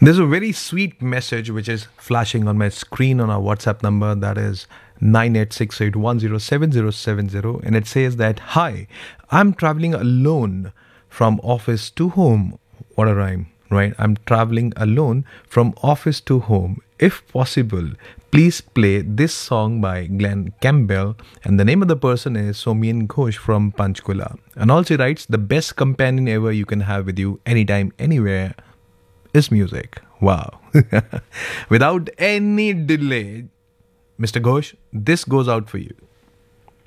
There's a very sweet message which is flashing on my screen on our WhatsApp number, that is 9868107070, and it says that, "Hi, I'm traveling alone from office to home." What a rhyme, right? I'm traveling alone from office to home. If possible, please play this song by Glenn Campbell, and the name of the person is Somian Ghosh from Panchkula. And also writes, "The best companion ever you can have with you anytime, anywhere is music." Wow. Without any delay, Mr. Ghosh, this goes out for you.